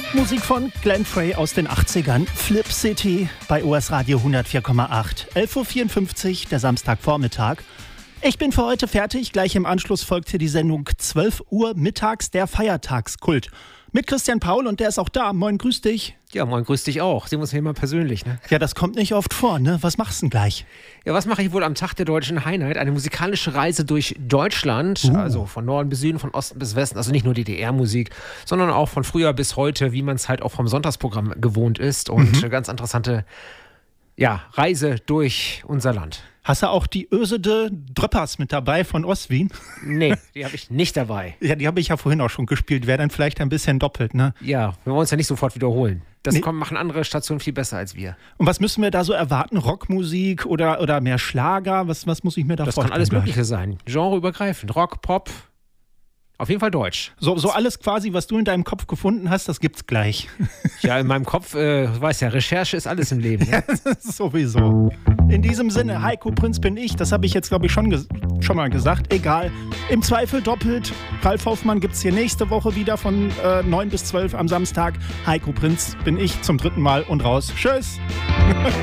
Musik von Glenn Frey aus den 80ern. Flip City bei OS Radio 104,8. 11.54 Uhr, der Samstagvormittag. Ich bin für heute fertig. Gleich im Anschluss folgte die Sendung 12 Uhr mittags, der Feiertagskult. Mit Christian Paul und der ist auch da. Moin, grüß dich. Ja, moin, grüß dich auch. Sehen wir uns hier mal persönlich, ne? Ja, das kommt nicht oft vor, ne? Was machst du denn gleich? Ja, was mache ich wohl am Tag der Deutschen Einheit? Eine musikalische Reise durch Deutschland, also von Norden bis Süden, von Osten bis Westen. Also nicht nur DDR-Musik, sondern auch von früher bis heute, wie man es halt auch vom Sonntagsprogramm gewohnt ist. Und ganz interessante Reise durch unser Land. Hast du auch die Ösede Dröppers mit dabei von Ostwien? Nee, die habe ich nicht dabei. Ja, die habe ich ja vorhin auch schon gespielt. Wäre dann vielleicht ein bisschen doppelt, ne? Ja, wir wollen es ja nicht sofort wiederholen. Das machen andere Stationen viel besser als wir. Und was müssen wir da so erwarten? Rockmusik oder mehr Schlager? Was muss ich mir da vorstellen? Das kann alles Mögliche sein. Genreübergreifend. Rock, Pop. Auf jeden Fall Deutsch. So alles quasi, was du in deinem Kopf gefunden hast, das gibt's gleich. Ja, in meinem Kopf, du weißt ja, Recherche ist alles im Leben. Ne? Ja, das ist sowieso. In diesem Sinne, Heiko Prinz bin ich. Das habe ich jetzt, glaube ich, schon mal gesagt. Egal. Im Zweifel doppelt. Ralf Hoffmann gibt's hier nächste Woche wieder von 9 bis 12 am Samstag. Heiko Prinz bin ich zum 3. Mal und raus. Tschüss.